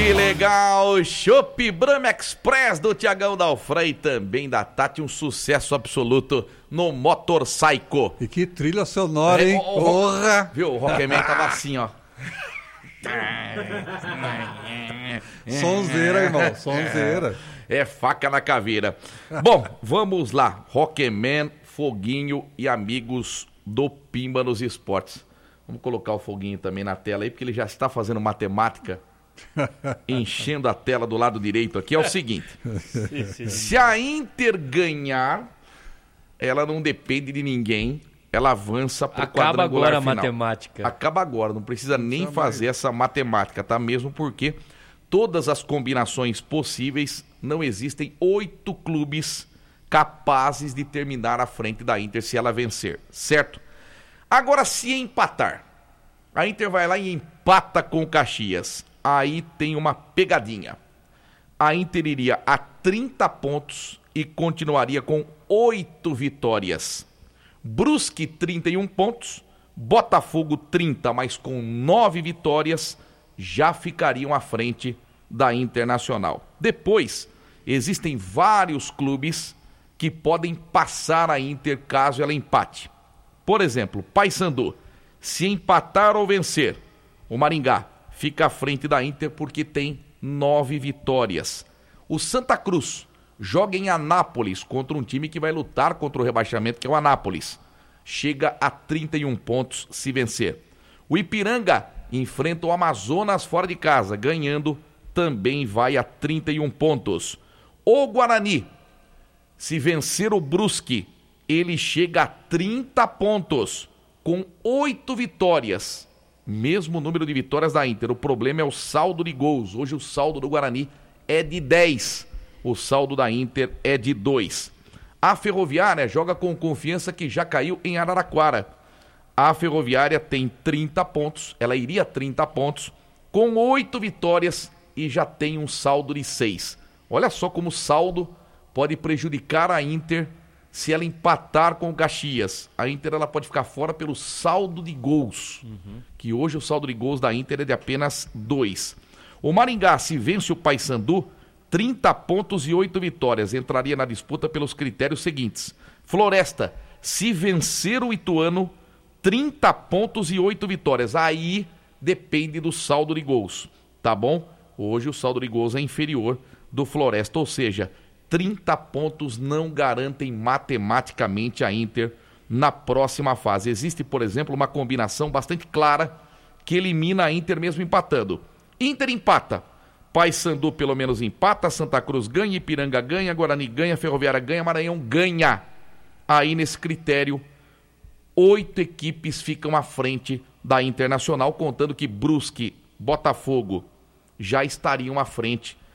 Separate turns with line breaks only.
Que legal! Chopp Brahma Express do Tiagão Dalfré e também da Tati, um sucesso absoluto no Motorcycle.
E que trilha sonora, hein? Porra!
Viu, o Rockman tava assim, ó.
Sonzeira, irmão, sonzeira.
É faca na caveira. Bom, vamos lá. Rockman, Foguinho e amigos do Pimba nos Esportes. Vamos colocar o Foguinho também na tela aí, porque ele já está fazendo matemática, enchendo a tela do lado direito aqui. É o seguinte, se a Inter ganhar, ela não depende de ninguém, ela avança para o quadrangular final.
Acaba agora a matemática.
Acaba agora, não precisa nem fazer essa matemática, tá? Mesmo porque todas as combinações possíveis, não existem 8 clubes capazes de terminar à frente da Inter se ela vencer, certo? Agora, se empatar, a Inter vai lá e empata com o Caxias. Aí tem uma pegadinha. A Inter iria a 30 pontos e continuaria com 8 vitórias. Brusque, 31 pontos. Botafogo, 30, mas com 9 vitórias, já ficariam à frente da Internacional. Depois, existem vários clubes que podem passar a Inter caso ela empate. Por exemplo, Paysandu, se empatar ou vencer, o Maringá fica à frente da Inter porque tem 9 vitórias. O Santa Cruz joga em Anápolis contra um time que vai lutar contra o rebaixamento, que é o Anápolis. Chega a 31 pontos se vencer. O Ipiranga enfrenta o Amazonas fora de casa, ganhando, também vai a 31 pontos. O Guarani, se vencer o Brusque, ele chega a 30 pontos, com 8 vitórias. Mesmo número de vitórias da Inter. O problema é o saldo de gols. Hoje o saldo do Guarani é de 10. O saldo da Inter é de 2. A Ferroviária joga com Confiança, que já caiu em Araraquara. A Ferroviária tem 30 pontos. Ela iria a 30 pontos, com 8 vitórias e já tem um saldo de 6. Olha só como o saldo pode prejudicar a Inter se ela empatar com o Caxias. A Inter ela pode ficar fora pelo saldo de gols, que hoje o saldo de gols da Inter é de apenas 2. O Maringá, se vence o Paysandu, 30 pontos e 8 vitórias, entraria na disputa pelos critérios seguintes. Floresta, se vencer o Ituano, 30 pontos e 8 vitórias. Aí depende do saldo de gols, tá bom? Hoje o saldo de gols é inferior do Floresta, ou seja, 30 pontos não garantem matematicamente a Inter na próxima fase. Existe, por exemplo, uma combinação bastante clara que elimina a Inter mesmo empatando. Inter empata, Paysandu pelo menos empata, Santa Cruz ganha, Ipiranga ganha, Guarani ganha, Ferroviária ganha, Maranhão ganha. Aí nesse critério, 8 equipes ficam à frente da Internacional, contando que Brusque, Botafogo já estariam à frente